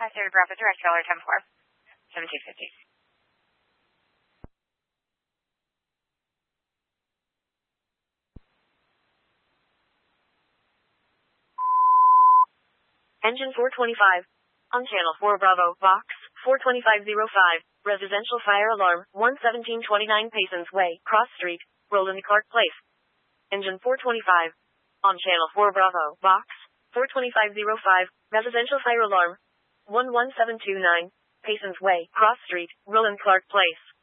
Passenger Bravo Direct Color 10-4. 1750. Engine 425. On Channel 4 Bravo, Box 42505. Residential fire alarm, 11729 Paysons Way, Cross Street, Roland Clark Place. Engine 425. On Channel 4 Bravo, Box 42505. Residential fire alarm, 11729 Paysons Way, Cross Street, Roland Clark Place.